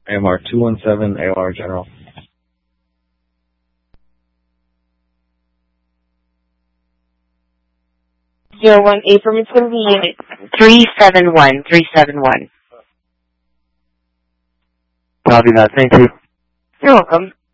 AMR 217, AOR General. Zero 01 Abram, it's going to be unit 371. Copy that. Thank you. You're welcome.